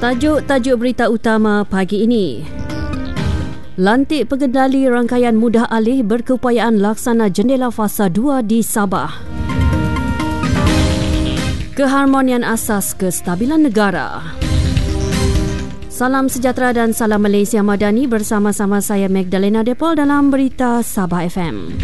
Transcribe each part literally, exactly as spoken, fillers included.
Tajuk-tajuk berita utama pagi ini. Lantik pengendali rangkaian mudah alih berkeupayaan laksana jendela fasa dua di Sabah. Keharmonian asas kestabilan negara. Salam sejahtera dan salam Malaysia Madani, bersama-sama saya Magdalena Depol dalam Berita Sabah F M.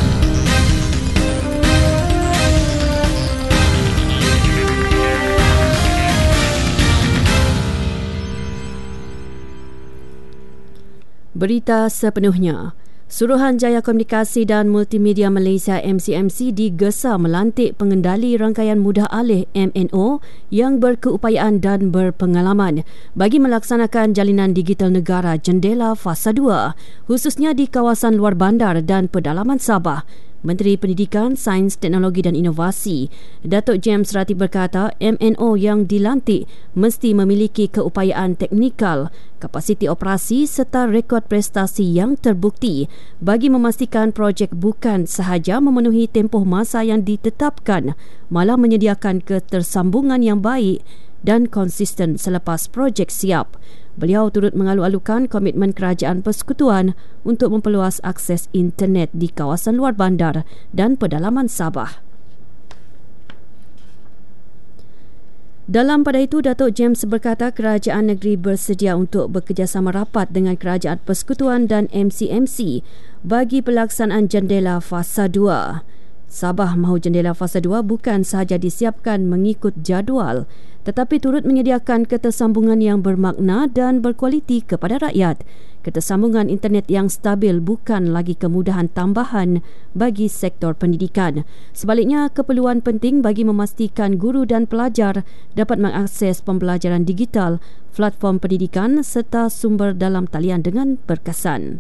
Berita sepenuhnya. Suruhanjaya Komunikasi dan Multimedia Malaysia M C M C digesa melantik pengendali rangkaian mudah alih M N O yang berkeupayaan dan berpengalaman bagi melaksanakan jalinan digital negara jendela fasa dua, khususnya di kawasan luar bandar dan pedalaman Sabah. Menteri Pendidikan, Sains, Teknologi dan Inovasi, Datuk James Ratib berkata M N O yang dilantik mesti memiliki keupayaan teknikal, kapasiti operasi serta rekod prestasi yang terbukti bagi memastikan projek bukan sahaja memenuhi tempoh masa yang ditetapkan, malah menyediakan ketersambungan yang baik dan konsisten selepas projek siap. Beliau turut mengalu-alukan komitmen Kerajaan Persekutuan untuk memperluas akses internet di kawasan luar bandar dan pedalaman Sabah. Dalam pada itu, Datuk James berkata kerajaan negeri bersedia untuk bekerjasama rapat dengan Kerajaan Persekutuan dan M C M C bagi pelaksanaan jendela fasa dua. Sabah mahu jendela fasa dua bukan sahaja disiapkan mengikut jadual, tetapi turut menyediakan ketersambungan yang bermakna dan berkualiti kepada rakyat. Ketersambungan internet yang stabil bukan lagi kemudahan tambahan bagi sektor pendidikan. Sebaliknya, keperluan penting bagi memastikan guru dan pelajar dapat mengakses pembelajaran digital, platform pendidikan serta sumber dalam talian dengan berkesan.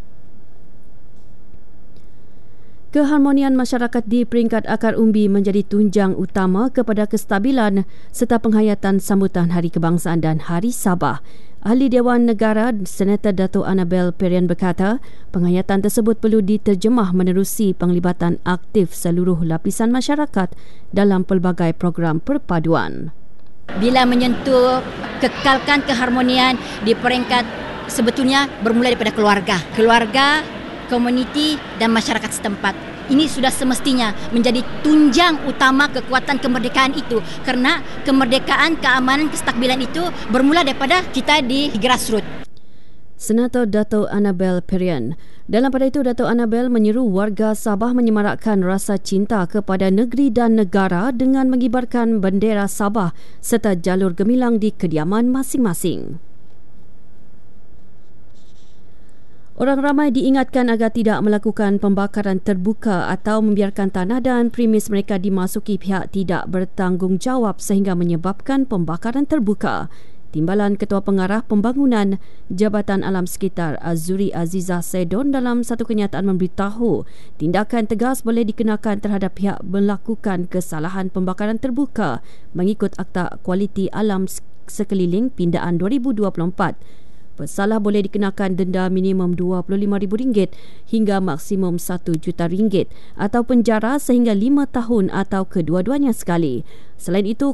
Keharmonian masyarakat di peringkat akar umbi menjadi tunjang utama kepada kestabilan serta penghayatan sambutan Hari Kebangsaan dan Hari Sabah. Ahli Dewan Negara Senator Dato' Annabel Perian berkata, penghayatan tersebut perlu diterjemah menerusi penglibatan aktif seluruh lapisan masyarakat dalam pelbagai program perpaduan. Bila menyentuh kekalkan keharmonian di peringkat sebetulnya bermula daripada keluarga. Keluarga, komuniti dan masyarakat setempat. Ini sudah semestinya menjadi tunjang utama kekuatan kemerdekaan itu, kerana kemerdekaan, keamanan, kestabilan itu bermula daripada kita di grassroots. Senator Dato' Annabel Perian. Dalam pada itu, Dato' Annabel menyeru warga Sabah menyemarakkan rasa cinta kepada negeri dan negara dengan mengibarkan bendera Sabah serta jalur gemilang di kediaman masing-masing. Orang ramai diingatkan agar tidak melakukan pembakaran terbuka atau membiarkan tanah dan premis mereka dimasuki pihak tidak bertanggungjawab sehingga menyebabkan pembakaran terbuka. Timbalan Ketua Pengarah Pembangunan Jabatan Alam Sekitar Azuri Azizah Sedon dalam satu kenyataan memberitahu tindakan tegas boleh dikenakan terhadap pihak melakukan kesalahan pembakaran terbuka mengikut Akta Kualiti Alam Sekeliling Pindaan dua ribu dua puluh empat. Pesalah boleh dikenakan denda minimum dua puluh lima ribu ringgit hingga maksimum satu juta ringgit atau penjara sehingga lima tahun atau kedua-duanya sekali. Selain itu,